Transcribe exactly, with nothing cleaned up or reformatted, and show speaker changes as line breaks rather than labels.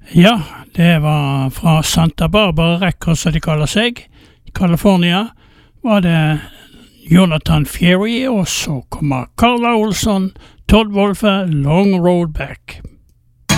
Ja, det var fra Santa Barbara Records, som de kaller seg. I California var det Jonathan Fiery, og så kommer Carla Olsson, Todd Wolfe, Long Road Back.